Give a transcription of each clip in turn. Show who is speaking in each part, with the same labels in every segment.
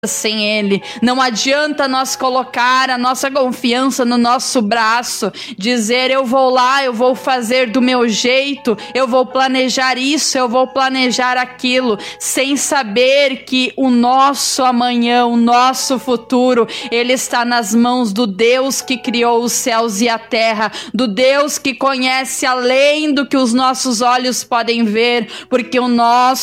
Speaker 1: sem Ele. Não adianta nós colocar a nossa confiança no nosso braço, dizer eu vou lá, eu vou fazer do meu jeito, eu vou planejar isso, eu vou planejar aquilo, sem saber que o nosso amanhã, o nosso futuro, ele está nas mãos do Deus que criou os céus e a terra, do Deus que conhece além do que os nossos olhos podem ver, porque o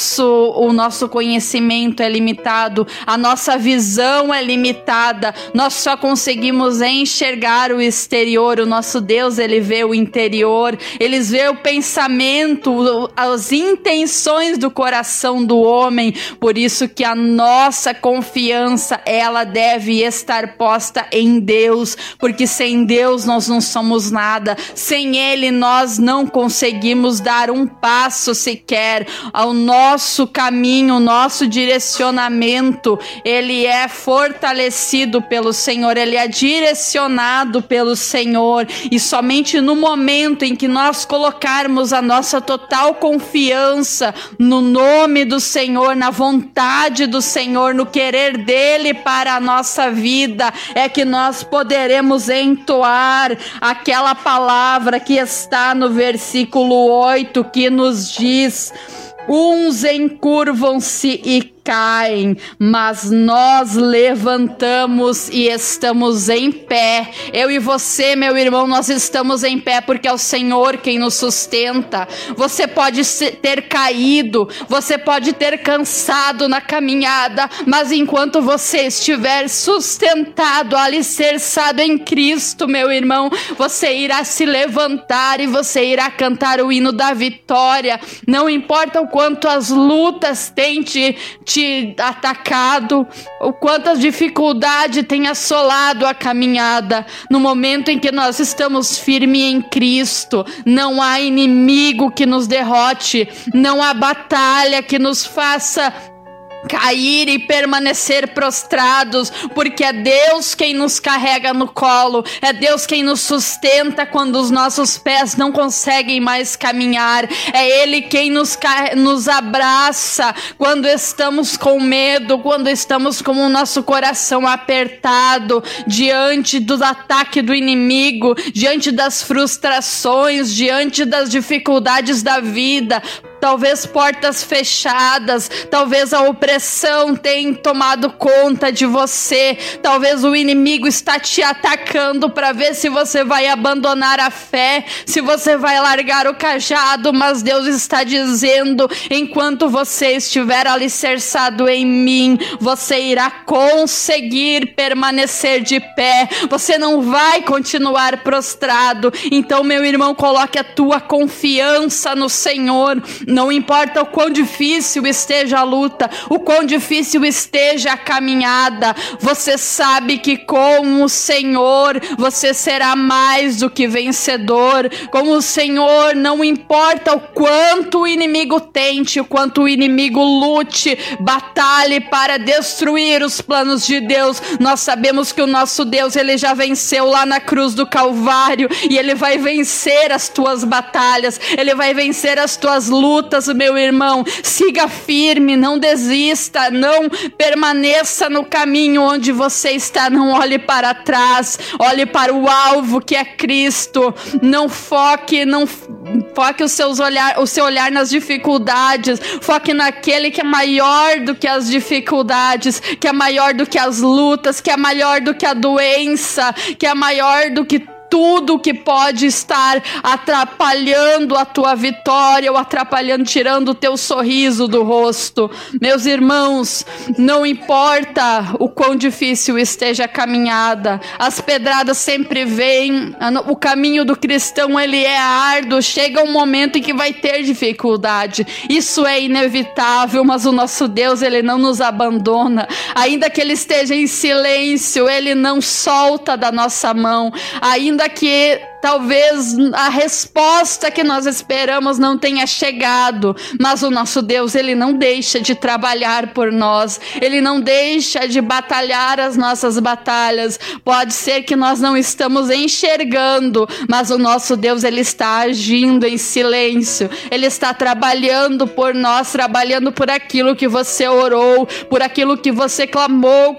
Speaker 1: nosso conhecimento é limitado, a nossa visão é limitada, nós só conseguimos enxergar o exterior. O nosso Deus, ele vê o interior, ele vê o pensamento, as intenções do coração do homem. Por isso que a nossa confiança, ela deve estar posta em Deus, porque sem Deus nós não somos nada, sem Ele nós não conseguimos dar um passo sequer. Ao nosso caminho, o nosso direcionamento, ele é fortalecido pelo Senhor, ele é direcionado pelo Senhor, e somente no momento em que nós colocarmos a nossa total confiança no nome do Senhor, na vontade do Senhor, no querer dele para a nossa vida, é que nós poderemos entoar aquela palavra que está no versículo 8, que nos diz: uns encurvam-se e caem, mas nós levantamos e estamos em pé. Eu e você, meu irmão, nós estamos em pé porque é o Senhor quem nos sustenta. Você pode ter caído, você pode ter cansado na caminhada, mas enquanto você estiver sustentado, alicerçado em Cristo, meu irmão, você irá se levantar e você irá cantar o hino da vitória. Não importa o quanto as lutas têm te atacado, o quantas dificuldades tem assolado a caminhada, no momento em que nós estamos firmes em Cristo, não há inimigo que nos derrote, não há batalha que nos faça cair e permanecer prostrados, porque é Deus quem nos carrega no colo, é Deus quem nos sustenta quando os nossos pés não conseguem mais caminhar, é Ele quem nos abraça quando estamos com medo, quando estamos com o nosso coração apertado, diante do ataque do inimigo, diante das frustrações, diante das dificuldades da vida. Talvez portas fechadas, talvez a opressão tenha tomado conta de você, talvez o inimigo está te atacando para ver se você vai abandonar a fé, se você vai largar o cajado, mas Deus está dizendo: enquanto você estiver alicerçado em mim, você irá conseguir permanecer de pé, você não vai continuar prostrado. Então, meu irmão, coloque a tua confiança no Senhor. Não importa o quão difícil esteja a luta, o quão difícil esteja a caminhada, você sabe que com o Senhor você será mais do que vencedor. Com o Senhor, não importa o quanto o inimigo tente, o quanto o inimigo lute, batalhe para destruir os planos de Deus, nós sabemos que o nosso Deus, ele já venceu lá na cruz do Calvário, e ele vai vencer as tuas batalhas, ele vai vencer as tuas lutas. Meu irmão, siga firme, não desista, não permaneça no caminho onde você está, não olhe para trás, olhe para o alvo que é Cristo. Não foque o seu olhar nas dificuldades, foque naquele que é maior do que as dificuldades, que é maior do que as lutas, que é maior do que a doença, que é maior do que tudo que pode estar atrapalhando a tua vitória, ou atrapalhando, tirando o teu sorriso do rosto. Meus irmãos, não importa o quão difícil esteja a caminhada, as pedradas sempre vêm, o caminho do cristão, ele é árduo, chega um momento em que vai ter dificuldade, isso é inevitável, mas o nosso Deus, ele não nos abandona, ainda que ele esteja em silêncio, ele não solta da nossa mão, ainda ainda que talvez a resposta que nós esperamos não tenha chegado, mas o nosso Deus, Ele não deixa de trabalhar por nós, Ele não deixa de batalhar as nossas batalhas. Pode ser que nós não estamos enxergando, mas o nosso Deus, Ele está agindo em silêncio, Ele está trabalhando por nós, trabalhando por aquilo que você orou, por aquilo que você clamou